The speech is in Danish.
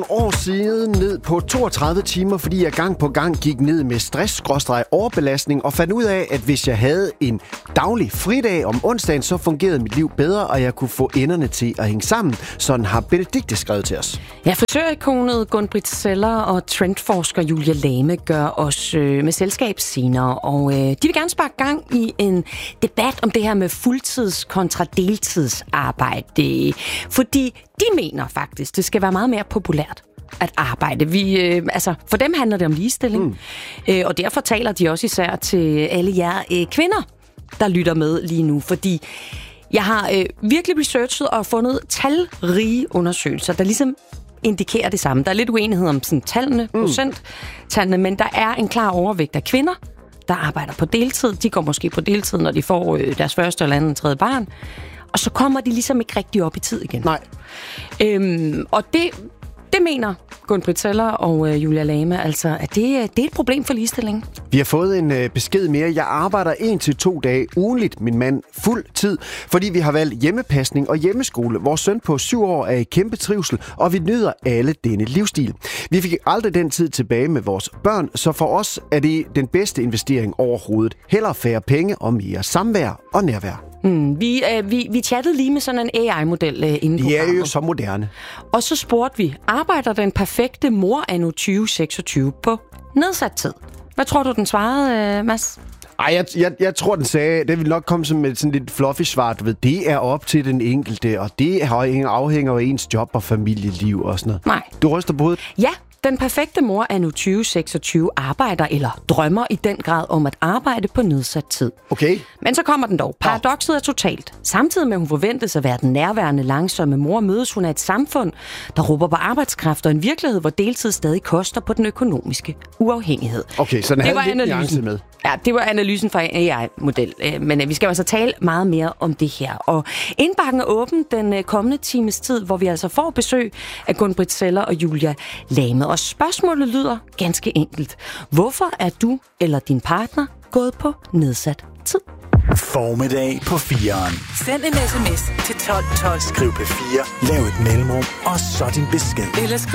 År siden ned på 32 timer, fordi jeg gang på gang gik ned med stress/overbelastning og fandt ud af, at hvis jeg havde en daglig fridag om onsdagen, så fungerede mit liv bedre, og jeg kunne få enderne til at hænge sammen. Sådan har Benedikte skrevet til os. Ja, frisørikonet Gun-Britt Zeller og trendforsker Julia Lame gør os med selskab senere, og de vil gerne sparke gang i en debat om det her med fuldtids kontra deltidsarbejde, fordi de mener faktisk, det skal være meget mere populært at arbejde. For dem handler det om ligestilling, og derfor taler de også især til alle jer kvinder, der lytter med lige nu, fordi jeg har virkelig researchet og fundet talrige undersøgelser, der ligesom indikerer det samme. Der er lidt uenighed om sådan tallene, procenttallene, men der er en klar overvægt af kvinder, der arbejder på deltid. De går måske på deltid, når de får deres første eller andet tredje barn, og så kommer de ligesom ikke rigtig op i tid igen. Nej. Og det mener Gun-Britt Zeller og Julia Lame, altså, at det er et problem for ligestilling. Vi har fået en besked mere. Jeg arbejder 1 til 2 dage ugenligt, min mand, fuld tid, fordi vi har valgt hjemmepasning og hjemmeskole. Vores søn på 7 år er i kæmpe trivsel, og vi nyder alle denne livsstil. Vi fik aldrig den tid tilbage med vores børn, så for os er det den bedste investering overhovedet. Hellere færre penge og mere samvær og nærvær. Vi chattede lige med sådan en AI-model inden på programmet. De er jo så moderne. Og så spurgte vi, arbejder den perfekte mor anno 2026 på nedsat tid? Hvad tror du, den svarede, Mads? Ej, jeg tror, den sagde, det vil nok komme som et sådan lidt fluffy svar, du ved, det er op til den enkelte, og det afhænger af ens job og familieliv og sådan noget. Nej. Du ryster på hovedet? Ja. Den perfekte mor anno 2026 arbejder eller drømmer i den grad om at arbejde på nedsat tid. Okay. Men så kommer den dog. Paradokset er totalt. Samtidig med, at hun forventes at være den nærværende, langsomme mor, mødes hun af et samfund, der råber på arbejdskraft og en virkelighed, hvor deltid stadig koster på den økonomiske uafhængighed. Okay, så den havde lidt nuance med. Ja, det var analysen fra en AI-model. Men vi skal altså tale meget mere om det her. Og indbakken er åben den kommende times tid, hvor vi altså får besøg af Gun-Britt Zeller og Julia Lame. Og spørgsmålet lyder ganske enkelt. Hvorfor er du eller din partner gået på nedsat tid? Formiddag på 4'eren. Send en sms til 1212. Skriv P4, lav et mellemrum, og så din besked. Eller